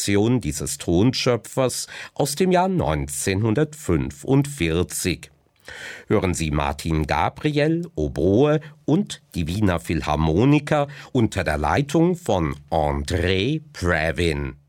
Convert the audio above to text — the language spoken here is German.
Produktion dieses Tonschöpfers aus dem Jahr 1945. Hören Sie Martin Gabriel, Oboe und die Wiener Philharmoniker unter der Leitung von André Previn.